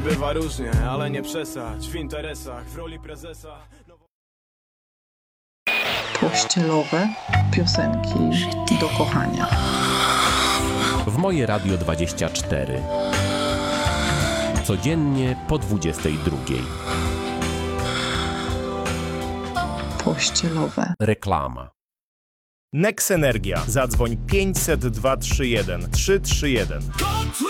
I bywa różnie, ale nie przesadź w interesach, w roli prezesa. Pościelowe piosenki do kochania. W Moje Radio 24. Codziennie po 22. Pościelowe. Reklama. Nex Energia. Zadzwoń 500 231 331.